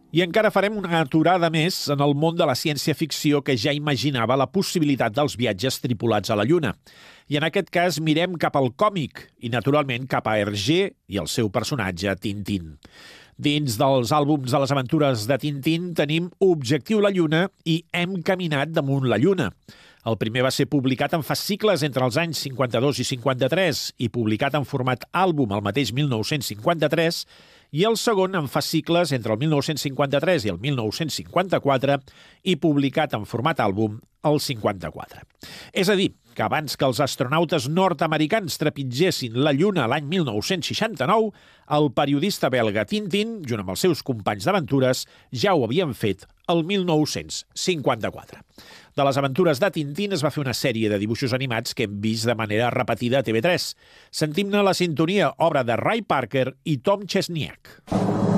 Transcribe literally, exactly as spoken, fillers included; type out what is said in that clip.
I encara farem una aturada més en el món de la ciència-ficció que ja imaginava la possibilitat dels viatges tripulats a la Lluna. I en aquest cas mirem cap al còmic i, naturalment, cap a Hergé i el seu personatge Tintín. Dins dels àlbums de les aventures de Tintín tenim Objectiu la Lluna i Hem caminat damunt la Lluna. El primer va ser publicat en fascicles entre els anys cinquanta-dos i cinquanta-tres i publicat en format àlbum el mateix mil nou-cents cinquanta-tres, i el segon en fascicles entre el mil nou-cents cinquanta-tres i el mil nou-cents cinquanta-quatre i publicat en format àlbum el cinquanta-quatre. És a dir, que abans que els astronautes nord-americans trepitgessin la Lluna l'any mil nou-cents seixanta-nou, el periodista belga Tintín, junt amb els seus companys d'aventures, ja ho havien fet el mil nou-cents cinquanta-quatre. De les aventures de Tintín es va fer una sèrie de dibuixos animats que hem vist de manera repetida a T V tres. Sentim-ne la sintonia, obra de Ray Parker i Tom Chesniak.